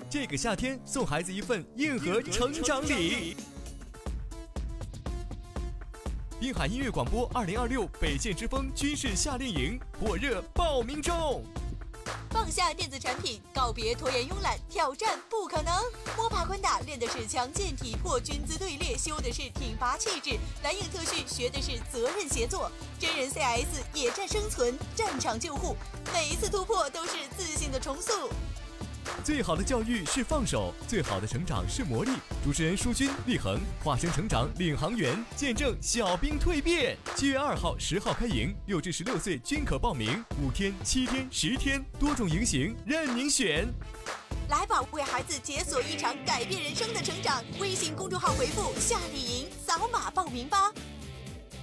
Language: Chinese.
这个夏天送孩子一份硬核成长礼。滨海音乐广播2026北线之风军事夏令营火热报名中。 放下电子产品，告别拖延慵懒，挑战不可能。摸爬滚打练的是强健体魄，军资队列修的是挺拔气质，蓝影特训学的是责任协作，真人 CS 野战生存，战场救护，每一次突破都是自信的重塑。 最好的教育是放手，最好的成长是磨砺。主持人舒军、立恒化身成长领航员，见证小兵蜕变。7月2号、10号开营，6至16岁均可报名，5天、7天、10天，多种营型任您选。 来吧，为孩子解锁一场改变人生的成长。微信公众号回复夏令营，扫码报名吧。